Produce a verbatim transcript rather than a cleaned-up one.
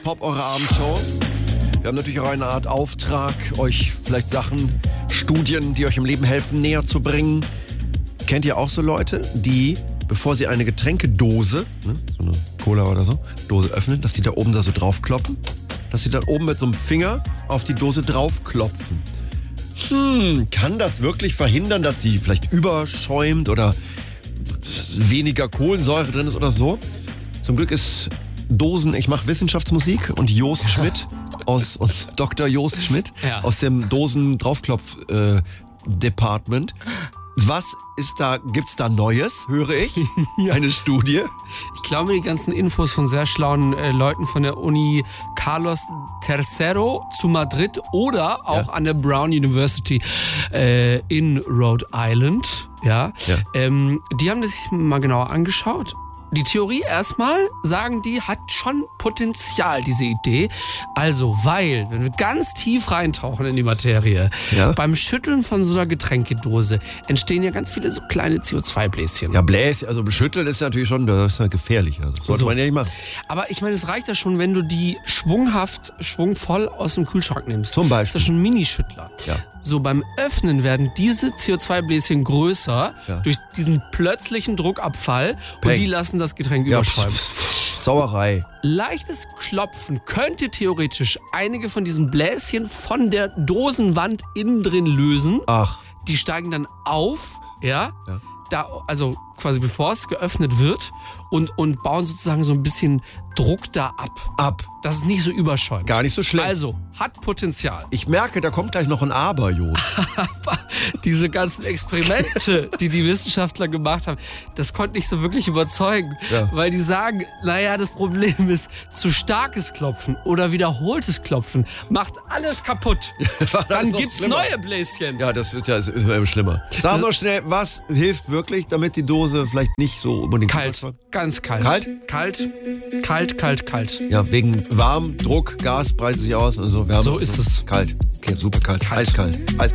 Top eure Abendshow. Wir haben natürlich auch eine Art Auftrag, euch vielleicht Sachen, Studien, die euch im Leben helfen, näher zu bringen. Kennt ihr auch so Leute, die, bevor sie eine Getränkedose, ne, so eine Cola oder so, Dose öffnen, dass die da oben da so draufkloppen? Dass sie dann oben mit so einem Finger auf die Dose draufklopfen. Hm, kann das wirklich verhindern, dass sie vielleicht überschäumt oder weniger Kohlensäure drin ist oder so? Zum Glück ist Dosen, ich mache Wissenschaftsmusik und Jost Schmidt aus und Doktor Jost Schmidt Ja. aus dem Dosen-Draufklopf-Department. Was ist da, gibt's da Neues, höre ich? Ja. Eine Studie? Ich glaube, die ganzen Infos von sehr schlauen äh, Leuten von der Uni Carlos Tercero zu Madrid oder auch Ja. an der Brown University äh, in Rhode Island. Ja. Ja. Ähm, die haben das sich mal genauer angeschaut. Die Theorie erstmal, sagen die, hat schon Potenzial, diese Idee. Also, weil, wenn wir ganz tief reintauchen in die Materie, Ja. beim Schütteln von so einer Getränkedose entstehen ja ganz viele so kleine C O zwei Bläschen. Ja, Bläs, also beschütteln ist natürlich schon, das ist ja gefährlich. Also, das sollte So. man ja nicht machen. Aber ich meine, es reicht ja schon, wenn du die schwunghaft, schwungvoll aus dem Kühlschrank nimmst. Zum Beispiel. Das ist ja schon ein Minischüttler. Ja. So, beim Öffnen werden diese C O zwei Bläschen größer Ja. durch diesen plötzlichen Druckabfall und Peng. die lassen das Getränk Ja, überschäumen. pf, pf, Sauerei. Leichtes Klopfen könnte theoretisch einige von diesen Bläschen von der Dosenwand innen drin lösen. Ach, Die steigen dann auf, ja, Ja. da, also quasi bevor es geöffnet wird und, und bauen sozusagen so ein bisschen Druck da ab, ab. dass es nicht so überschäumt. Gar nicht so schlimm. Also, hat Potenzial. Ich merke, da kommt gleich noch ein Aber, Jo. Diese ganzen Experimente, die die Wissenschaftler gemacht haben, das konnte nicht so wirklich überzeugen, Ja. weil die sagen, naja, das Problem ist, zu starkes Klopfen oder wiederholtes Klopfen macht alles kaputt. Das Dann ist noch gibt's schlimmer. neue Bläschen. Ja, das wird ja das wird immer schlimmer. Sag mal schnell, was hilft wirklich, damit die Dose vielleicht nicht so unbedingt Kalt, überschäumt? ganz kalt. Kalt? Kalt, kalt, kalt, kalt. Ja, wegen warm, Druck, Gas breitet sich aus und so. Wärme So und ist es. Kalt. Okay, super kalt. Eiskalt. Eiskalt.